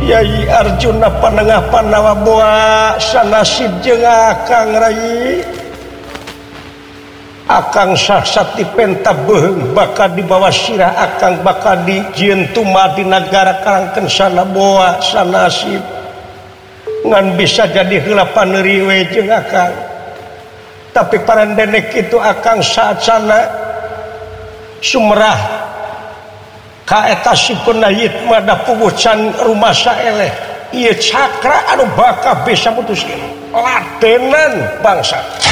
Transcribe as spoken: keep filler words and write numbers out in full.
Yai Arjuna panengah panawa boa sanasib jeung Akang Rai Akang saksati penta beung bakal dibawa sirah Akang bakal dijieun tumah di nagara kalangkeun sana boa sanasib ngan bisa jadi heula paneuri we jeung Akang tapi parandenek itu Akang saat sana sumerah ka eta sipuna yitma da pugucan rumah saeleh ieu cakra anu bakal bisa mutuskeun latenan bangsa